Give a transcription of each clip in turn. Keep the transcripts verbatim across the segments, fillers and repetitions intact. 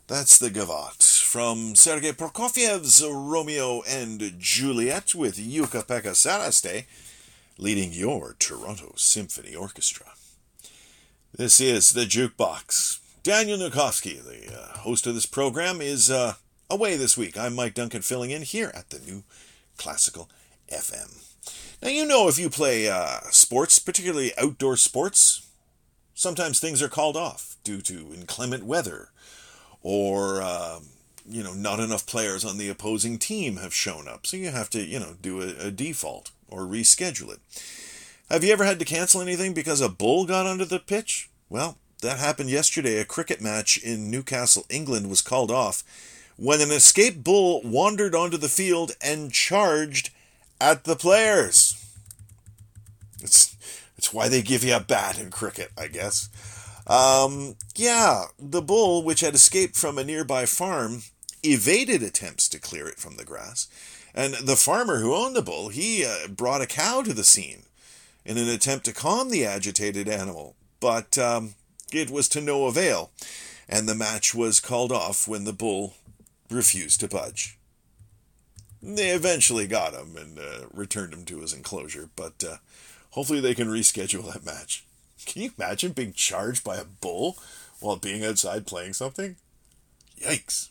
That's the Gavotte from Sergei Prokofiev's Romeo and Juliet with Ukha-Pekka Saraste leading your Toronto Symphony Orchestra. This is the Jukebox. Daniel Nukovsky, the uh, host of this program, is uh, away this week. I'm Mike Duncan filling in here at the New Classical F M. Now, you know, if you play uh, sports, particularly outdoor sports, sometimes things are called off due to inclement weather or, uh, you know, not enough players on the opposing team have shown up. So you have to, you know, do a, a default or reschedule it. Have you ever had to cancel anything because a bull got onto the pitch? Well, that happened yesterday. A cricket match in Newcastle, England was called off when an escaped bull wandered onto the field and charged at the players. It's, it's why they give you a bat in cricket, I guess. Um, yeah, the bull, which had escaped from a nearby farm, evaded attempts to clear it from the grass. And the farmer who owned the bull, he uh, brought a cow to the scene in an attempt to calm the agitated animal. But um, it was to no avail, and the match was called off when the bull refused to budge. They eventually got him and uh, returned him to his enclosure, but uh, hopefully they can reschedule that match. Can you imagine being charged by a bull while being outside playing something? Yikes.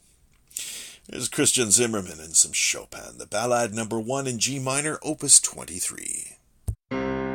Here's Christian Zimmermann and some Chopin, the Ballade number one in G minor, opus twenty-three.